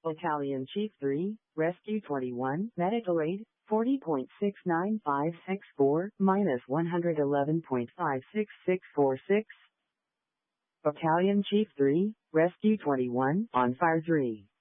Battalion Chief 3, Rescue 21, Medical Aid, 40.69564, minus 111.56646. Battalion Chief 3, Rescue 21, On Fire 3.